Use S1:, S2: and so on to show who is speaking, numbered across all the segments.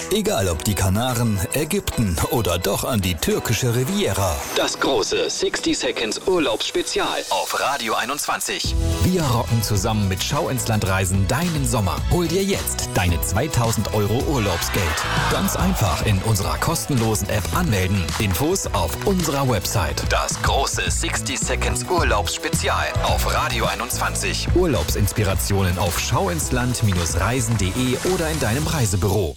S1: Egal ob die Kanaren, Ägypten oder doch an die türkische Riviera.
S2: Das große 60 Seconds Urlaubsspezial auf Radio 21.
S1: Wir rocken zusammen mit Schau ins Land Reisen deinen Sommer. Hol dir jetzt deine 2000 € Urlaubsgeld. Ganz einfach in unserer kostenlosen App anmelden. Infos auf unserer Website.
S2: Das große 60 Seconds Urlaubsspezial auf Radio 21.
S1: Urlaubsinspirationen auf schauinsland-reisen.de oder in deinem Reisebüro.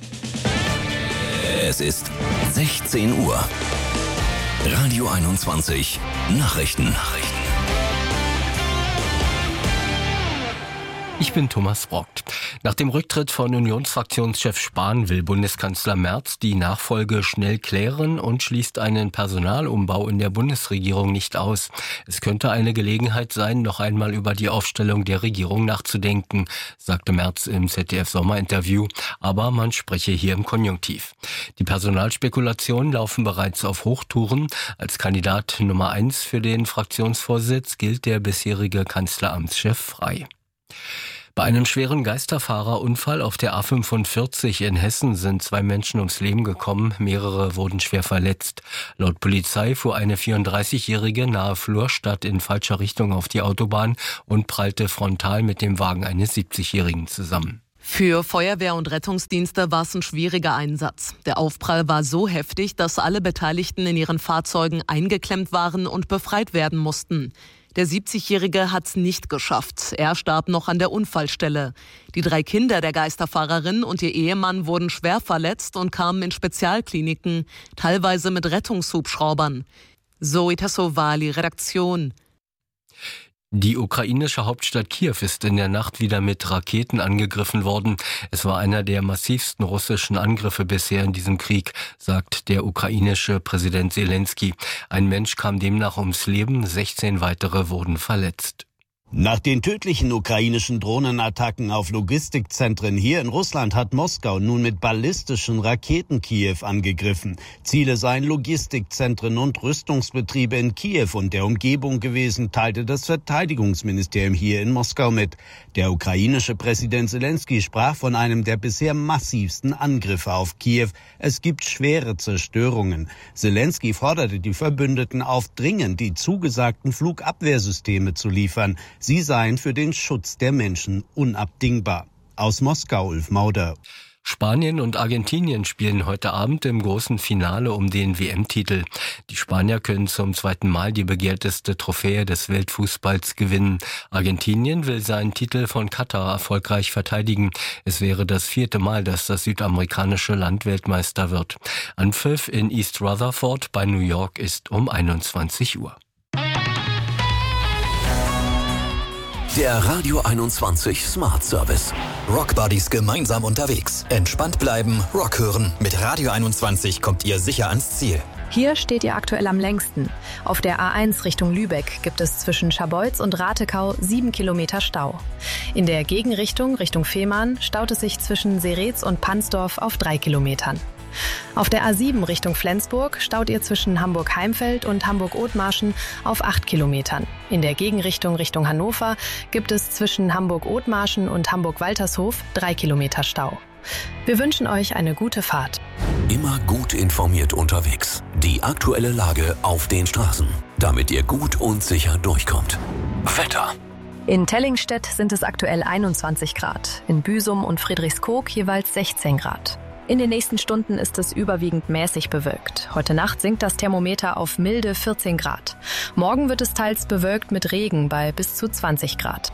S3: Es ist 16 Uhr. Radio 21 Nachrichten.
S4: Ich bin Thomas Brockt. Nach dem Rücktritt von Unionsfraktionschef Spahn will Bundeskanzler Merz die Nachfolge schnell klären und schließt einen Personalumbau in der Bundesregierung nicht aus. Es könnte eine Gelegenheit sein, noch einmal über die Aufstellung der Regierung nachzudenken, sagte Merz im ZDF-Sommerinterview, aber man spreche hier im Konjunktiv. Die Personalspekulationen laufen bereits auf Hochtouren. Als Kandidat Nummer 1 für den Fraktionsvorsitz gilt der bisherige Kanzleramtschef Frey. Bei einem schweren Geisterfahrerunfall auf der A45 in Hessen sind 2 Menschen ums Leben gekommen, mehrere wurden schwer verletzt. Laut Polizei fuhr eine 34-Jährige nahe Flurstadt in falscher Richtung auf die Autobahn und prallte frontal mit dem Wagen eines 70-Jährigen zusammen.
S5: Für Feuerwehr und Rettungsdienste war es ein schwieriger Einsatz. Der Aufprall war so heftig, dass alle Beteiligten in ihren Fahrzeugen eingeklemmt waren und befreit werden mussten. Der 70-Jährige hat's nicht geschafft. Er starb noch an der Unfallstelle. Die 3 Kinder der Geisterfahrerin und ihr Ehemann wurden schwer verletzt und kamen in Spezialkliniken, teilweise mit Rettungshubschraubern. Zoe Tassovali, Redaktion.
S4: Die ukrainische Hauptstadt Kiew ist in der Nacht wieder mit Raketen angegriffen worden. Es war einer der massivsten russischen Angriffe bisher in diesem Krieg, sagt der ukrainische Präsident Zelensky. Ein Mensch kam demnach ums Leben, 16 weitere wurden verletzt.
S6: Nach den tödlichen ukrainischen Drohnenattacken auf Logistikzentren hier in Russland hat Moskau nun mit ballistischen Raketen Kiew angegriffen. Ziele seien Logistikzentren und Rüstungsbetriebe in Kiew und der Umgebung gewesen, teilte das Verteidigungsministerium hier in Moskau mit. Der ukrainische Präsident Zelensky sprach von einem der bisher massivsten Angriffe auf Kiew. Es gibt schwere Zerstörungen. Zelensky forderte die Verbündeten auf, dringend die zugesagten Flugabwehrsysteme zu liefern. Sie seien für den Schutz der Menschen unabdingbar. Aus Moskau, Ulf Mauder.
S4: Spanien und Argentinien spielen heute Abend im großen Finale um den WM-Titel. Die Spanier können zum 2. Mal die begehrteste Trophäe des Weltfußballs gewinnen. Argentinien will seinen Titel von Katar erfolgreich verteidigen. Es wäre das 4. Mal, dass das südamerikanische Land Weltmeister wird. Anpfiff in East Rutherford bei New York ist um 21 Uhr.
S3: Der Radio 21 Smart Service.
S1: Rock Buddies gemeinsam unterwegs. Entspannt bleiben, Rock hören. Mit Radio 21 kommt ihr sicher ans Ziel.
S7: Hier steht ihr aktuell am längsten. Auf der A1 Richtung Lübeck gibt es zwischen Scharbeutz und Ratekau 7 Kilometer Stau. In der Gegenrichtung Richtung Fehmarn staut es sich zwischen Seretz und Pansdorf auf 3 Kilometern. Auf der A7 Richtung Flensburg staut ihr zwischen Hamburg-Heimfeld und Hamburg-Othmarschen auf 8 Kilometern. In der Gegenrichtung Richtung Hannover gibt es zwischen Hamburg-Othmarschen und Hamburg-Waltershof 3 Kilometer Stau. Wir wünschen euch eine gute Fahrt.
S3: Immer gut informiert unterwegs. Die aktuelle Lage auf den Straßen, damit ihr gut und sicher durchkommt. Wetter.
S7: In Tellingstedt sind es aktuell 21 Grad, in Büsum und Friedrichskoog jeweils 16 Grad. In den nächsten Stunden ist es überwiegend mäßig bewölkt. Heute Nacht sinkt das Thermometer auf milde 14 Grad. Morgen wird es teils bewölkt mit Regen bei bis zu 20 Grad.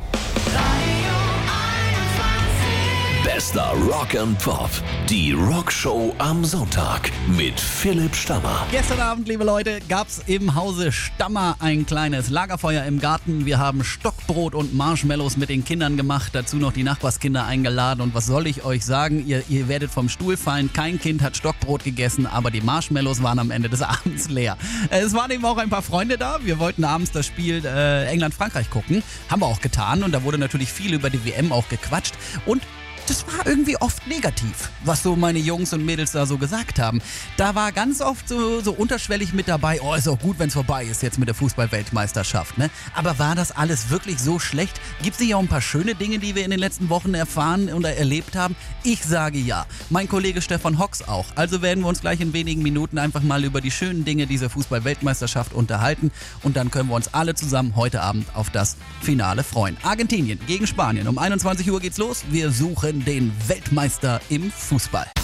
S3: Bester Rock and Pop. Die Rockshow am Sonntag mit Philipp Stammer.
S8: Gestern Abend, liebe Leute, gab's im Hause Stammer ein kleines Lagerfeuer im Garten. Wir haben Stockbrot und Marshmallows mit den Kindern gemacht, dazu noch die Nachbarskinder eingeladen. Und was soll ich euch sagen, ihr werdet vom Stuhl fallen. Kein Kind hat Stockbrot gegessen, aber die Marshmallows waren am Ende des Abends leer. Es waren eben auch ein paar Freunde da. Wir wollten abends das Spiel England-Frankreich gucken. Haben wir auch getan und da wurde natürlich viel über die WM auch gequatscht. Und das war irgendwie oft negativ, was so meine Jungs und Mädels da so gesagt haben. Da war ganz oft so unterschwellig mit dabei, ist auch gut, wenn es vorbei ist jetzt mit der Fußball-Weltmeisterschaft, ne? Aber war das alles wirklich so schlecht? Gibt es nicht auch ein paar schöne Dinge, die wir in den letzten Wochen erfahren oder erlebt haben? Ich sage ja. Mein Kollege Stefan Hocks auch. Also werden wir uns gleich in wenigen Minuten einfach mal über die schönen Dinge dieser Fußball-Weltmeisterschaft unterhalten und dann können wir uns alle zusammen heute Abend auf das Finale freuen. Argentinien gegen Spanien. Um 21 Uhr geht's los. Wir suchen den Weltmeister im Fußball.